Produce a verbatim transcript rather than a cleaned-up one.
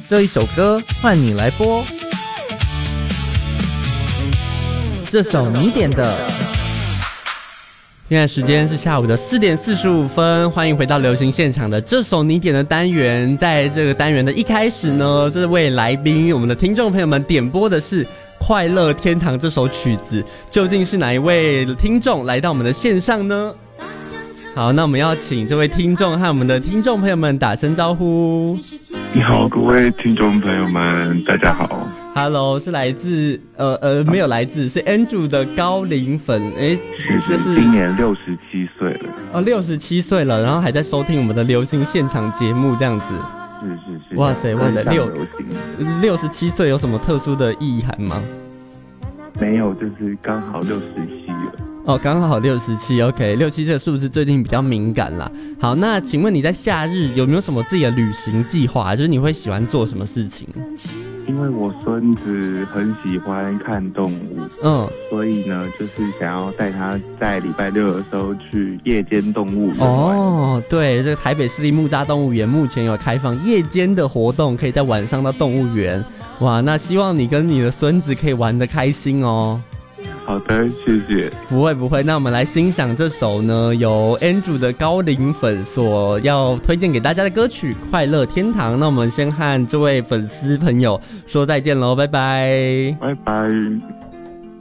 这一首歌换你来播，这首你点的。现在时间是下午的四点四十五分，欢迎回到流行现场的这首你点的单元。在这个单元的一开始呢，这位来宾我们的听众朋友们点播的是《快乐天堂》这首曲子，究竟是哪一位听众来到我们的线上呢？好，那我们要请这位听众和我们的听众朋友们打声招呼。 你好，各位听众朋友们，大家好。 Hello， 是来自呃呃没有来自是 Andrew 的高龄粉，诶， 是是是今年六十七岁了。 哦，六十七岁了，然后还在收听我们的流行现场节目这样子。 是是是。 哇塞哇塞，六流行六十七岁有什么特殊的意涵吗？ 没有，就是刚好六十七了。 哦，刚好六十七 ，OK， 六七这个数字最近比较敏感啦。好，那请问你在夏日有没有什么自己的旅行计划？就是你会喜欢做什么事情？ 因为我孙子很喜欢看动物，嗯，所以呢，就是想要带他在礼拜六的时候去夜间动物园。 哦，对，这个台北市立木栅动物园目前有开放夜间的活动，可以在晚上到动物园。哇，那希望你跟你的孙子可以玩得开心哦。 好的，谢谢。 不会不会，那我们来欣赏这首呢由 Andrew 的高龄粉所要推荐给大家的歌曲《快乐天堂》。那我们先和这位粉丝朋友说再见喽，拜拜， 拜拜。